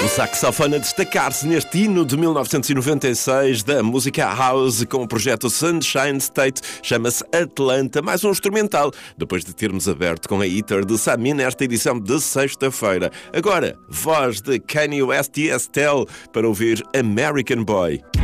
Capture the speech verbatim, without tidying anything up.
O saxofone a destacar-se neste hino de mil novecentos e noventa e seis da música house com o projeto Sunshine State, chama-se Atlanta, mais um instrumental, depois de termos aberto com a Heather de Samin nesta edição de sexta-feira. Agora, voz de Kanye West e Estelle para ouvir American Boy.